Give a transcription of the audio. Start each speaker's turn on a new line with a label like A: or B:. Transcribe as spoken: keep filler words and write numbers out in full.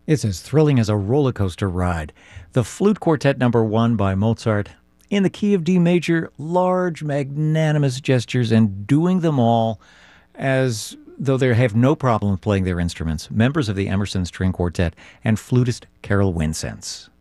A: It's as thrilling as a roller coaster ride. The Flute Quartet Number One by Mozart, in the key of D major, large, magnanimous gestures, and doing them all as though they have no problem playing their instruments. Members of the Emerson String Quartet and flutist Carol Winsense.